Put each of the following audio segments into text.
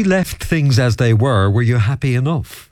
we left things as they were you happy enough?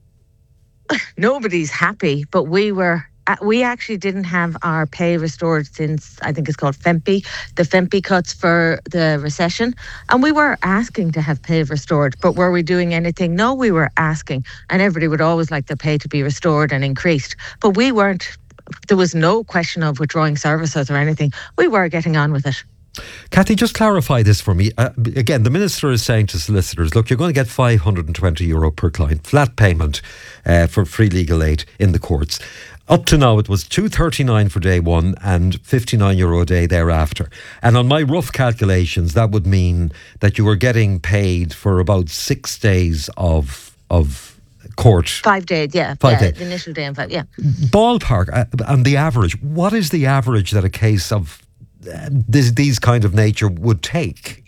Nobody's happy, but we actually didn't have our pay restored since, I think it's called FEMPI, the FEMPI cuts for the recession. And we were asking to have pay restored, but were we doing anything? No, we were asking. And everybody would always like their pay to be restored and increased. But we weren't, there was no question of withdrawing services or anything. We were getting on with it. Kathy, just clarify this for me. Again, the Minister is saying to solicitors, look, you're going to get €520 per client, flat payment for free legal aid in the courts. Up to now, it was $239 for day one and €59 a day thereafter. And on my rough calculations, that would mean that you were getting paid for about 6 days of court. 5 days, yeah. 5 days. The initial day and 5, yeah. Ballpark, and the average. What is the average that a case of these kind of nature would take?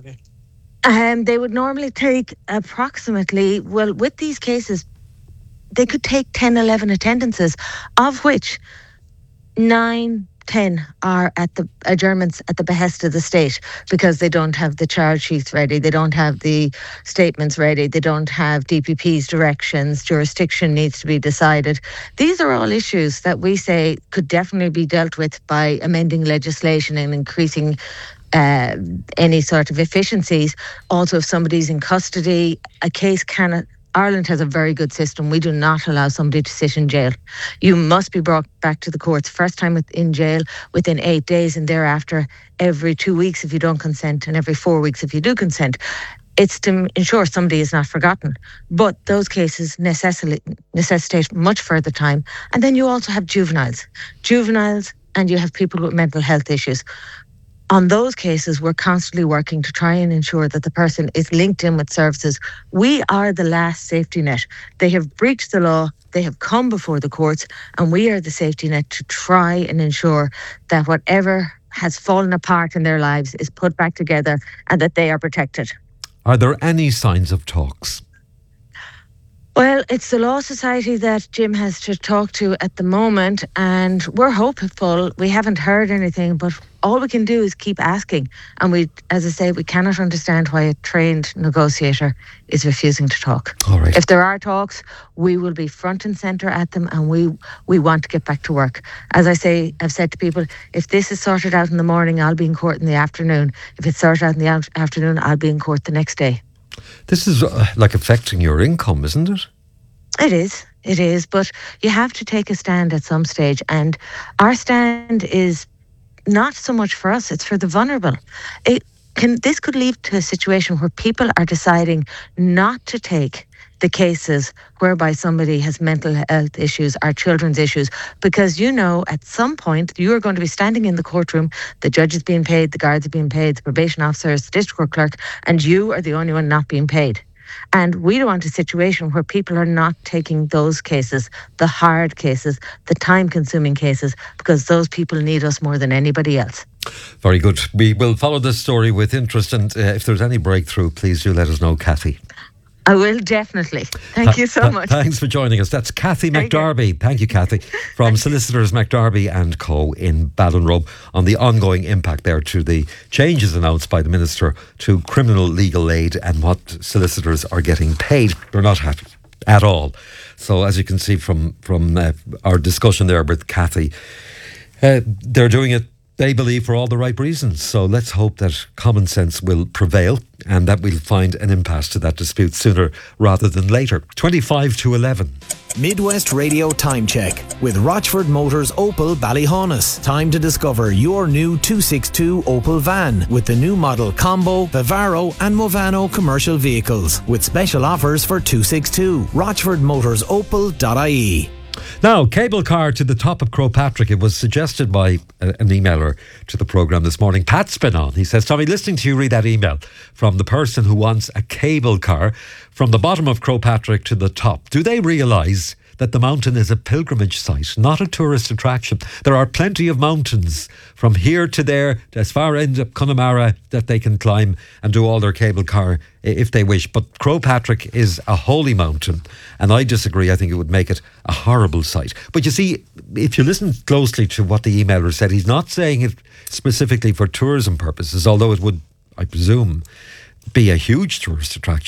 They would normally take approximately, well, with these cases, they could take 10, 11 attendances, of which 9, 10 are at the adjournments at the behest of the state, because they don't have the charge sheets ready, they don't have the statements ready, they don't have DPP's directions, jurisdiction needs to be decided. These are all issues that we say could definitely be dealt with by amending legislation and increasing any sort of efficiencies. Also, if somebody's in custody, a case cannot... Ireland has a very good system. We do not allow somebody to sit in jail. You must be brought back to the courts, first time in jail within 8 days, and thereafter every 2 weeks if you don't consent, and every 4 weeks if you do consent. It's to ensure somebody is not forgotten. But those cases necessitate much further time. And then you also have juveniles, and you have people with mental health issues. On those cases, we're constantly working to try and ensure that the person is linked in with services. We are the last safety net. They have breached the law, they have come before the courts, and we are the safety net to try and ensure that whatever has fallen apart in their lives is put back together and that they are protected. Are there any signs of talks? Well, it's the Law Society that Jim has to talk to at the moment, and we're hopeful. We haven't heard anything, but all we can do is keep asking. And we, as I say, we cannot understand why a trained negotiator is refusing to talk. All right. If there are talks, we will be front and centre at them, and we want to get back to work. As I say, I've said to people, if this is sorted out in the morning, I'll be in court in the afternoon. If it's sorted out in the afternoon, I'll be in court the next day. This is like affecting your income, isn't it? It is, but you have to take a stand at some stage, and our stand is not so much for us, it's for the vulnerable. This could lead to a situation where people are deciding not to take the cases whereby somebody has mental health issues or children's issues, because at some point you are going to be standing in the courtroom, the judge is being paid, the guards are being paid, the probation officers, the district court clerk, and you are the only one not being paid. And we don't want a situation where people are not taking those cases, the hard cases, the time-consuming cases, because those people need us more than anybody else. Very good. We will follow this story with interest, and if there's any breakthrough, please do let us know, Kathy. I will, definitely. Thank you so much. Thanks for joining us. That's Kathy McDarby. Thank you, Kathy, from Solicitors McDarby and Co. in Ballinrobe, on the ongoing impact there to the changes announced by the Minister to criminal legal aid and what solicitors are getting paid. They're not happy at all. So as you can see from our discussion there with Kathy, they're doing it, they believe, for all the right reasons. So let's hope that common sense will prevail and that we'll find an impasse to that dispute sooner rather than later. 25 to 11. Midwest Radio Time Check with Rochford Motors Opel Ballyhaunis. Time to discover your new 262 Opel van with the new model Combo, Vivaro and Movano commercial vehicles with special offers for 262. RochfordMotorsOpel.ie. Now, cable car to the top of Croagh Patrick. It was suggested by an emailer to the programme this morning. Pat's been on. He says, Tommy, listening to you read that email from the person who wants a cable car from the bottom of Croagh Patrick to the top, do they realise that the mountain is a pilgrimage site, not a tourist attraction? There are plenty of mountains from here to there, as far end up Connemara, that they can climb and do all their cable car if they wish. But Croagh Patrick is a holy mountain, and I disagree. I think it would make it a horrible site. But you see, if you listen closely to what the emailer said, he's not saying it specifically for tourism purposes, although it would, I presume, be a huge tourist attraction.